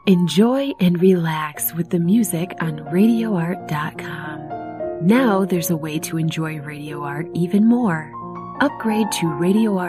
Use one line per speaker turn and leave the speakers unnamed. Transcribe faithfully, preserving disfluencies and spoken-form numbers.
Enjoy and relax with the music on radio art dot com. Now there's a way to enjoy Radio Art even more. Upgrade to Radio Art